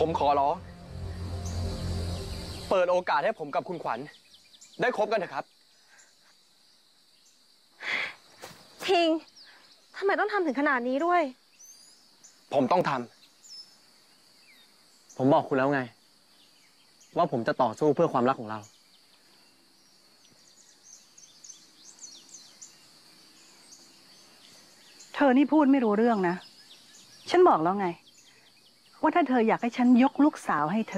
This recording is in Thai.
ผมขอร้องเปิดโอกาสให้ผมกับคุณขวัญได้คบกันเถอะครับทิงทำไมต้องทำถึงขนาดนี้ด้วยผมต้องทำผมบอกคุณแล้วไงว่าผมจะต่อสู้เพื่อความรักของเราเธอนี่พูดไม่รู้เรื่องนะฉันบอกแล้วไงว่าถ้าเธออยากให้ฉันยกลูกสาวให้เธอ